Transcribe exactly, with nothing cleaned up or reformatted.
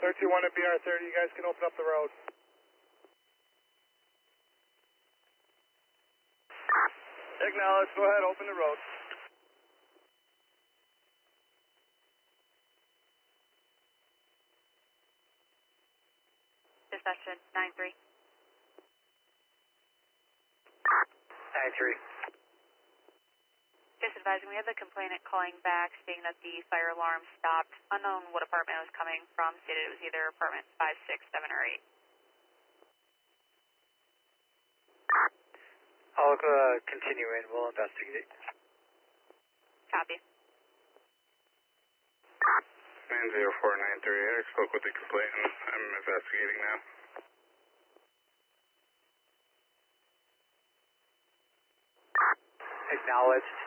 Clear two one at B R thirty, you guys can open up the road. Acknowledge, go ahead, open the road. Dispatch nine three. nine three. Just advising, we have the complainant calling back stating that the fire alarm stopped. Unknown what apartment it was coming from, stated it was either apartment five, six, seven, or eight. I'll uh, continue in, we'll investigate. Copy. nine zero four nine three, I spoke with the complainant. I'm investigating now. Acknowledged.